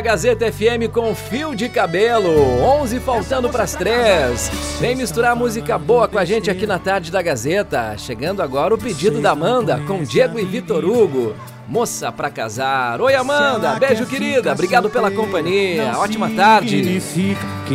Gazeta FM com Fio de Cabelo, 11 faltando para as 3. Vem misturar música boa com a gente aqui na tarde da Gazeta. Chegando agora o pedido da Amanda com Diego e Vitor Hugo. Moça pra casar. Oi, Amanda, beijo, querida. Obrigado pela companhia. Ótima tarde.